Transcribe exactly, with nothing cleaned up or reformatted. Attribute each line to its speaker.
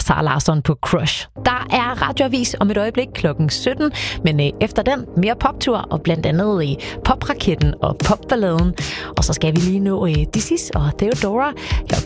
Speaker 1: Sara Larsson på Crush. Der er radioavis om et øjeblik klokken sytten, men øh, efter den mere poptur og blandt andet i popraketten og popballaden. Og så skal vi lige nå øh, Dizzy og Theodora her